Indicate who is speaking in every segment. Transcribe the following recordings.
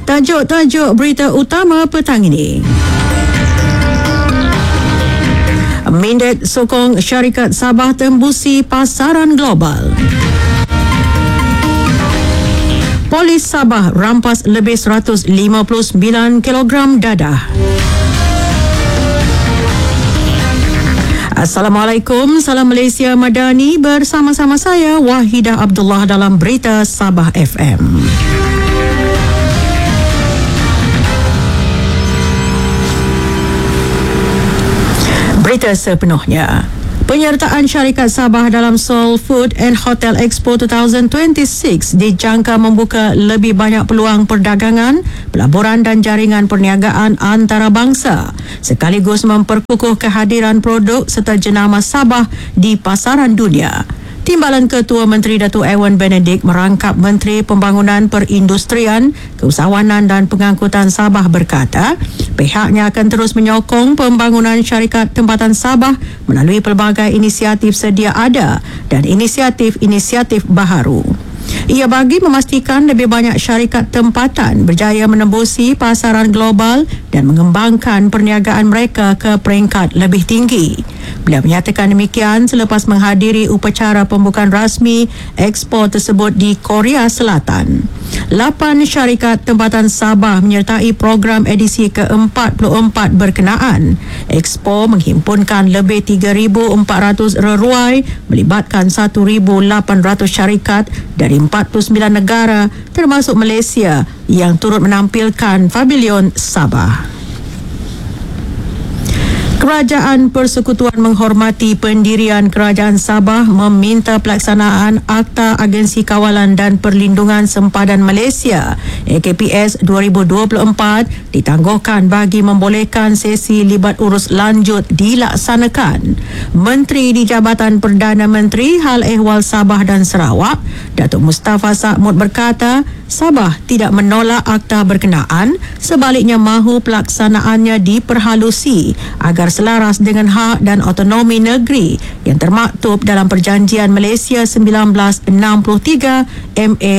Speaker 1: Tajuk-tajuk berita utama petang ini. Mindet sokong syarikat Sabah tembusi pasaran global. Polis Sabah rampas lebih 159 kilogram dadah. Assalamualaikum, salam Malaysia Madani, bersama-sama saya Wahidah Abdullah dalam Berita Sabah FM. Berita sepenuhnya. Penyertaan syarikat Sabah dalam Seoul Food and Hotel Expo 2026 dijangka membuka lebih banyak peluang perdagangan, pelaburan dan jaringan perniagaan antarabangsa sekaligus memperkukuh kehadiran produk serta jenama Sabah di pasaran dunia. Timbalan Ketua Menteri Datuk Ewan Benedict merangkap Menteri Pembangunan Perindustrian, Keusahawanan dan Pengangkutan Sabah berkata, pihaknya akan terus menyokong pembangunan syarikat tempatan Sabah melalui pelbagai inisiatif sedia ada dan inisiatif-inisiatif baharu. Ia bagi memastikan lebih banyak syarikat tempatan berjaya menembusi pasaran global dan mengembangkan perniagaan mereka ke peringkat lebih tinggi. Beliau menyatakan demikian selepas menghadiri upacara pembukaan rasmi Expo tersebut di Korea Selatan. 8 syarikat tempatan Sabah menyertai program edisi ke-44 berkenaan. Expo menghimpunkan lebih 3,400 reruai melibatkan 1,800 syarikat dari 49 negara termasuk Malaysia yang turut menampilkan pavilion Sabah. Kerajaan Persekutuan menghormati pendirian Kerajaan Sabah meminta pelaksanaan Akta Agensi Kawalan dan Perlindungan Sempadan Malaysia AKPS 2024 ditangguhkan bagi membolehkan sesi libat urus lanjut dilaksanakan. Menteri di Jabatan Perdana Menteri Hal Ehwal Sabah dan Sarawak, Datuk Mustafa Sa'mud berkata, Sabah tidak menolak akta berkenaan, sebaliknya mahu pelaksanaannya diperhalusi agar selaras dengan hak dan autonomi negeri yang termaktub dalam Perjanjian Malaysia 1963 MA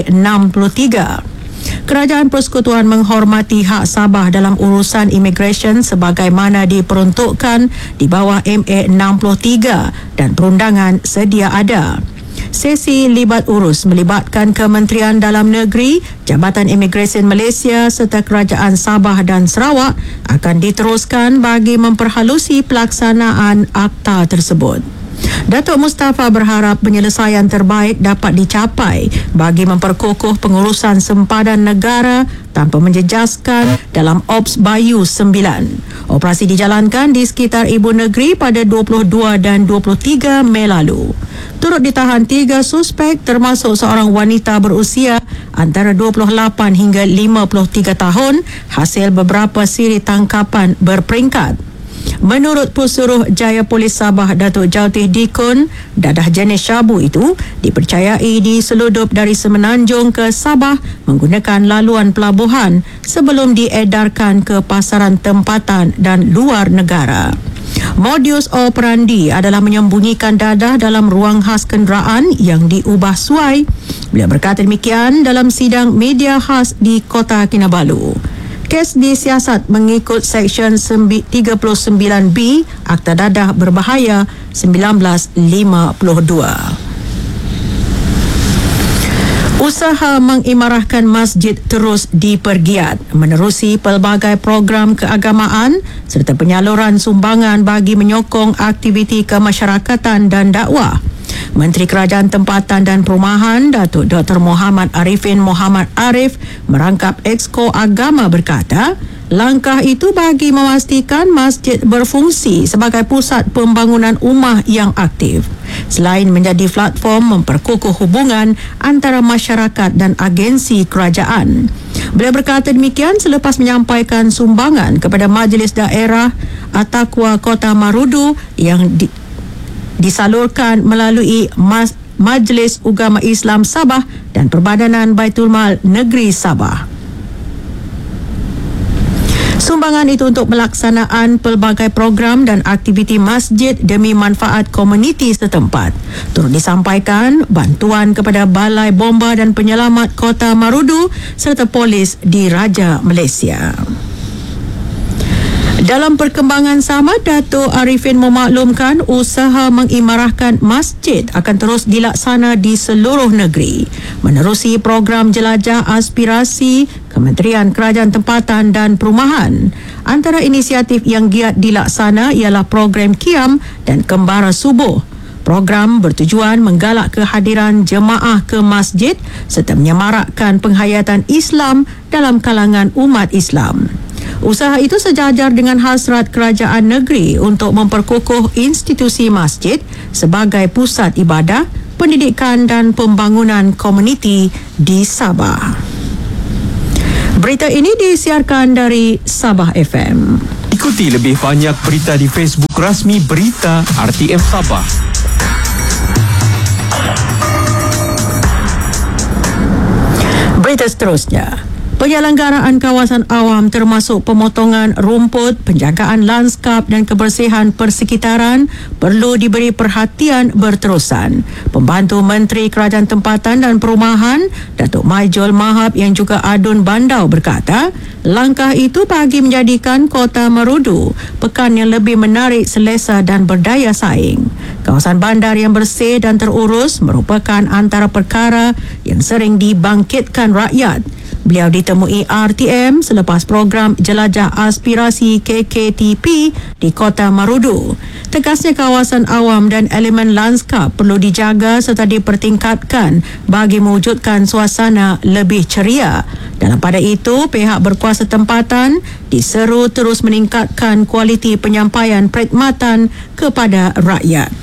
Speaker 1: 63. Kerajaan Persekutuan menghormati hak Sabah dalam urusan imigresen sebagaimana diperuntukkan di bawah MA 63 dan perundangan sedia ada. Sesi libat urus melibatkan Kementerian Dalam Negeri, Jabatan Imigresen Malaysia serta Kerajaan Sabah dan Sarawak akan diteruskan bagi memperhalusi pelaksanaan akta tersebut. Datuk Mustafa berharap penyelesaian terbaik dapat dicapai bagi memperkukuh pengurusan sempadan negara tanpa menjejaskan dalam Ops Bayu 9. Operasi dijalankan di sekitar Ibu Negeri pada 22 dan 23 Mei lalu. Turut ditahan 3 suspek termasuk seorang wanita berusia antara 28 hingga 53 tahun hasil beberapa siri tangkapan berperingkat. Menurut Pesuruh Jaya Polis Sabah Datuk Jautih Dikun, dadah jenis syabu itu dipercayai diseludup dari Semenanjung ke Sabah menggunakan laluan pelabuhan sebelum diedarkan ke pasaran tempatan dan luar negara. Modus operandi adalah menyembunyikan dadah dalam ruang khas kenderaan yang diubah suai. Beliau berkata demikian dalam sidang media khas di Kota Kinabalu. Kes disiasat mengikut Seksyen 39B Akta Dadah Berbahaya 1952. Usaha mengimarahkan masjid terus dipergiat menerusi pelbagai program keagamaan serta penyaluran sumbangan bagi menyokong aktiviti kemasyarakatan dan dakwah. Menteri Kerajaan Tempatan dan Perumahan Datuk Dr. Muhammad Arifin Muhammad Arif merangkap Exco Agama berkata, langkah itu bagi memastikan masjid berfungsi sebagai pusat pembangunan ummah yang aktif selain menjadi platform memperkukuh hubungan antara masyarakat dan agensi kerajaan. Beliau berkata demikian selepas menyampaikan sumbangan kepada Majlis Daerah At-Taqwa Kota Marudu yang disalurkan melalui Majlis Ugama Islam Sabah dan Perbadanan Baitul Mal Negeri Sabah. Sumbangan itu untuk pelaksanaan pelbagai program dan aktiviti masjid demi manfaat komuniti setempat. Turut disampaikan bantuan kepada Balai Bomba dan Penyelamat Kota Marudu serta polis di Raja Malaysia. Dalam perkembangan sama, Dato' Arifin memaklumkan usaha mengimarahkan masjid akan terus dilaksana di seluruh negeri menerusi program jelajah aspirasi Kementerian Kerajaan Tempatan dan Perumahan. Antara inisiatif yang giat dilaksana ialah program Qiyam dan Kembara Subuh. Program bertujuan menggalak kehadiran jemaah ke masjid serta menyemarakkan penghayatan Islam dalam kalangan umat Islam. Usaha itu sejajar dengan hasrat kerajaan negeri untuk memperkukuh institusi masjid sebagai pusat ibadah, pendidikan dan pembangunan komuniti di Sabah. Berita ini disiarkan dari Sabah FM.
Speaker 2: Ikuti lebih banyak berita di Facebook rasmi Berita RTM Sabah.
Speaker 1: Berita seterusnya. Penyelenggaraan kawasan awam termasuk pemotongan rumput, penjagaan lanskap dan kebersihan persekitaran perlu diberi perhatian berterusan. Pembantu Menteri Kerajaan Tempatan dan Perumahan, Datuk Maijul Mahab yang juga Adun Bandau berkata, langkah itu bagi menjadikan Kota Marudu pekan yang lebih menarik, selesa dan berdaya saing. Kawasan bandar yang bersih dan terurus merupakan antara perkara yang sering dibangkitkan rakyat. Beliau ditemui RTM selepas program jelajah aspirasi KKTP di Kota Marudu. Tegasnya kawasan awam dan elemen lanskap perlu dijaga serta dipertingkatkan bagi mewujudkan suasana lebih ceria. Dalam pada itu, pihak berkuasa tempatan diseru terus meningkatkan kualiti penyampaian perkhidmatan kepada rakyat.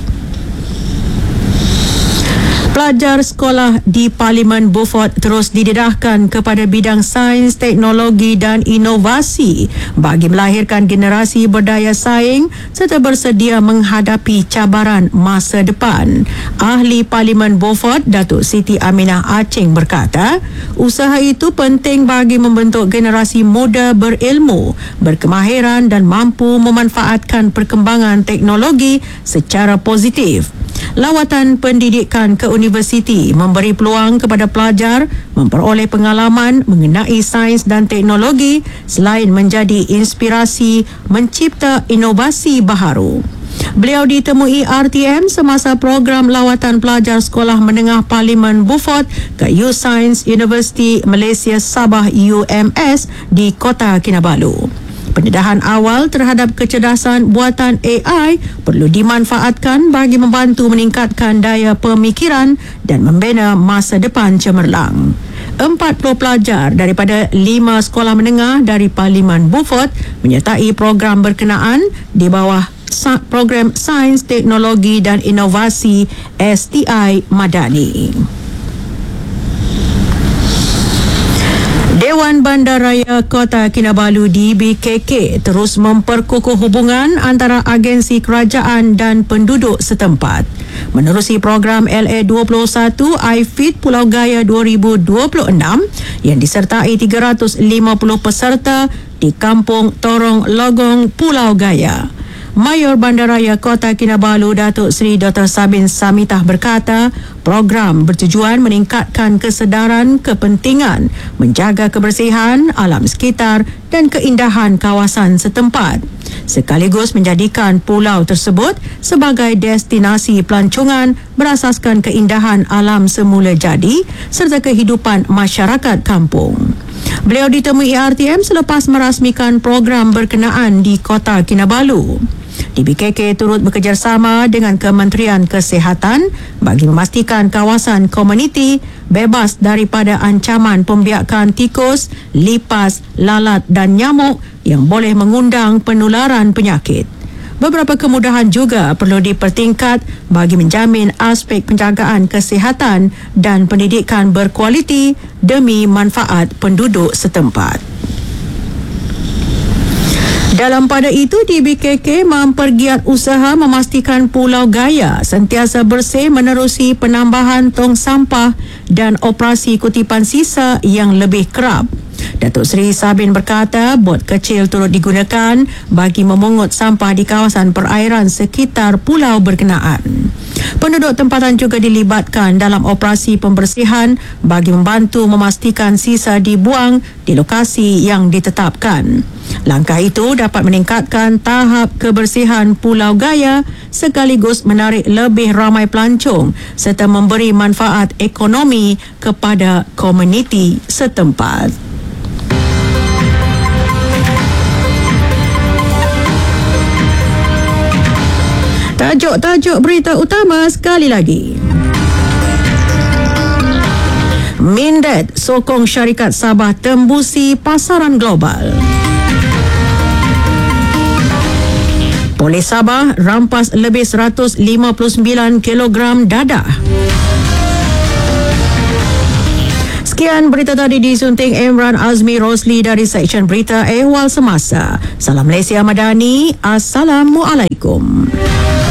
Speaker 1: Pelajar sekolah di Parlimen Beaufort terus didedahkan kepada bidang sains, teknologi dan inovasi bagi melahirkan generasi berdaya saing serta bersedia menghadapi cabaran masa depan. Ahli Parlimen Beaufort, Datuk Siti Aminah Aceng berkata, usaha itu penting bagi membentuk generasi muda berilmu, berkemahiran dan mampu memanfaatkan perkembangan teknologi secara positif. Lawatan pendidikan ke universiti memberi peluang kepada pelajar memperoleh pengalaman mengenai sains dan teknologi selain menjadi inspirasi mencipta inovasi baharu. Beliau ditemui RTM semasa program lawatan pelajar sekolah menengah Parlimen Beaufort ke Youth Science University Malaysia Sabah UMS di Kota Kinabalu. Pendedahan awal terhadap kecerdasan buatan AI perlu dimanfaatkan bagi membantu meningkatkan daya pemikiran dan membina masa depan cemerlang. 40 pelajar daripada 5 sekolah menengah dari Parlimen Beaufort menyertai program berkenaan di bawah program Sains, Teknologi dan Inovasi STI Madani. Dewan Bandaraya Kota Kinabalu DBKK terus memperkukuh hubungan antara agensi kerajaan dan penduduk setempat. Menerusi program LA21 iFit Pulau Gaya 2026 yang disertai 350 peserta di Kampung Torong Logong, Pulau Gaya. Mayor Bandaraya Kota Kinabalu Datuk Seri Dr. Sabin Samitah berkata, program bertujuan meningkatkan kesedaran kepentingan menjaga kebersihan alam sekitar dan keindahan kawasan setempat, sekaligus menjadikan pulau tersebut sebagai destinasi pelancongan berasaskan keindahan alam semula jadi serta kehidupan masyarakat kampung. Beliau ditemui RTM selepas merasmikan program berkenaan di Kota Kinabalu. DBKK turut bekerjasama dengan Kementerian Kesihatan bagi memastikan kawasan komuniti bebas daripada ancaman pembiakan tikus, lipas, lalat dan nyamuk yang boleh mengundang penularan penyakit. Beberapa kemudahan juga perlu dipertingkat bagi menjamin aspek penjagaan kesihatan dan pendidikan berkualiti demi manfaat penduduk setempat. Dalam pada itu, DBKK mempergiat usaha memastikan Pulau Gaya sentiasa bersih menerusi penambahan tong sampah dan operasi kutipan sisa yang lebih kerap. Datuk Seri Sabin berkata bot kecil turut digunakan bagi memungut sampah di kawasan perairan sekitar pulau berkenaan. Penduduk tempatan juga dilibatkan dalam operasi pembersihan bagi membantu memastikan sisa dibuang di lokasi yang ditetapkan. Langkah itu dapat meningkatkan tahap kebersihan Pulau Gaya sekaligus menarik lebih ramai pelancong serta memberi manfaat ekonomi kepada komuniti setempat. Tajuk-tajuk berita utama sekali lagi. Mindet sokong syarikat Sabah tembusi pasaran global. Polis Sabah rampas lebih 159 kilogram dadah. Sekian berita tadi disunting Imran Azmi Rosli dari Seksyen Berita Ehwal Semasa. Salam Malaysia Madani. Assalamualaikum.